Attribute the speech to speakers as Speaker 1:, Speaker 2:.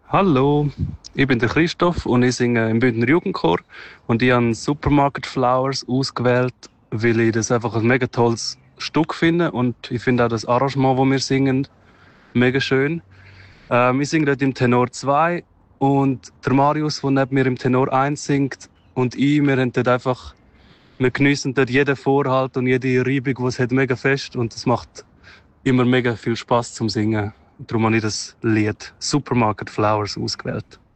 Speaker 1: Hallo, ich bin der Christoph und ich singe im Bündner Jugendchor und ich habe Supermarket Flowers ausgewählt, weil ich das einfach ein mega tolles Stück finde und ich finde auch das Arrangement, das wir singen, mega schön. Ich singe dort im Tenor 2 und der Marius, der neben mir im Tenor 1 singt und wir haben dort einfach, wir geniessen dort jeden Vorhalt und jede Reibung, die es hat, mega fest und es macht immer mega viel Spaß zum Singen. Darum habe ich das Lied Supermarket Flowers ausgewählt.